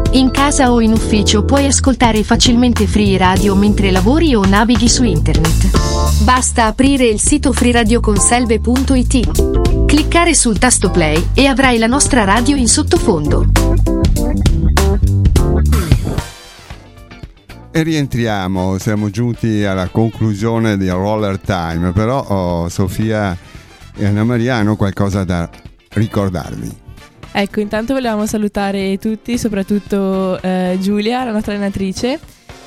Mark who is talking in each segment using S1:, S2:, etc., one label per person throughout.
S1: In casa o in ufficio puoi ascoltare facilmente Free Radio mentre lavori o navighi su internet. Basta aprire il sito freeradioconselve.it, cliccare sul tasto play e avrai la nostra radio in sottofondo.
S2: E rientriamo, siamo giunti alla conclusione di Roller Time, però Sofia e Anna Maria hanno qualcosa da ricordarvi.
S3: Ecco, intanto volevamo salutare tutti, soprattutto Giulia, la nostra allenatrice.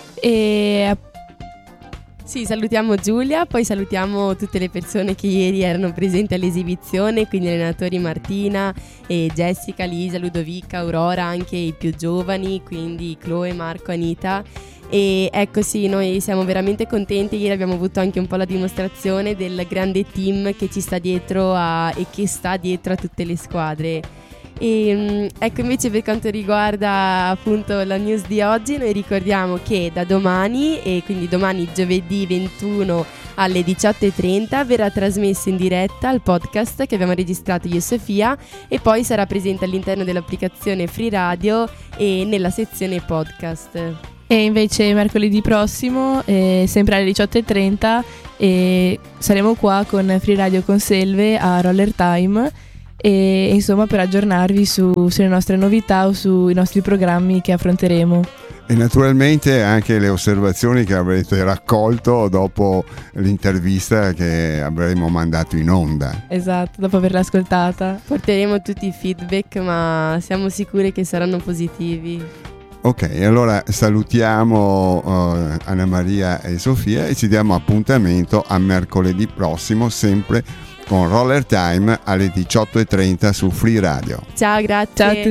S4: Sì, salutiamo Giulia, poi salutiamo tutte le persone che ieri erano presenti all'esibizione, quindi gli allenatori Martina e Jessica, Lisa, Ludovica, Aurora, anche i più giovani, quindi Chloe, Marco, Anita. E ecco, sì, noi siamo veramente contenti. Ieri abbiamo avuto anche un po' la dimostrazione del grande team che ci sta dietro e che sta dietro a tutte le squadre. E ecco, invece per quanto riguarda appunto la news di oggi, noi ricordiamo che da domani, e quindi domani giovedì 21 alle 18:30, verrà trasmesso in diretta il podcast che abbiamo registrato io e Sofia, e poi sarà presente all'interno dell'applicazione Free Radio e nella sezione podcast.
S3: E invece mercoledì prossimo, sempre alle 18:30, saremo qua con Free Radio Conselve a Roller Time, e insomma per aggiornarvi sulle nostre novità o sui nostri programmi che affronteremo.
S2: E naturalmente anche le osservazioni che avrete raccolto dopo l'intervista che avremo mandato in onda.
S3: Esatto, dopo averla ascoltata.
S4: Porteremo tutti i feedback, ma siamo sicuri che saranno positivi.
S2: Ok, allora salutiamo Anna Maria e Sofia e ci diamo appuntamento a mercoledì prossimo, sempre con Roller Time alle 18:30 su Free Radio.
S4: Ciao, grazie.
S3: Ciao a tutti.